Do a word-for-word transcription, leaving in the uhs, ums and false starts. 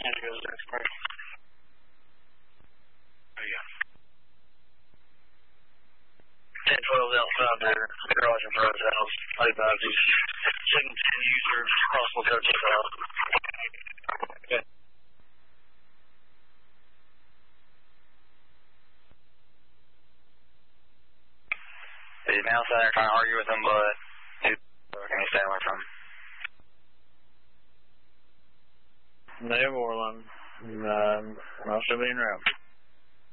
Indigo zero three. There you go. ten twelve outside there, garage in front of his house. I advise you. seven ten user, possible thirteen thousand. Okay. He's now sitting there trying to argue with him, but he's can you stay away from him? Native Orland, um, I should be in route.